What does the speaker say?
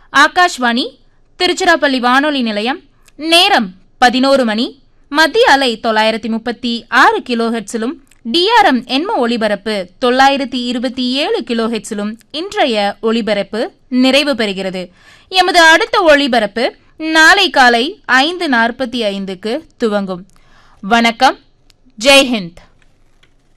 ஆகாஷ்வாணி திருச்சிராப்பள்ளி வானொலி நிலையம். நேரம் 11 மணி. மத்திய அலை 936 கிலோஹெட்ஸிலும் டிஆர்எம் எண்ம ஒலிபரப்பு 927 கிலோஹெட்ஸிலும் இன்றைய ஒலிபரப்பு நிறைவு பெறுகிறது. எமது அடுத்த ஒலிபரப்பு நாளை காலை 5:45க்கு துவங்கும். வணக்கம். ஜெய்ஹிந்த்.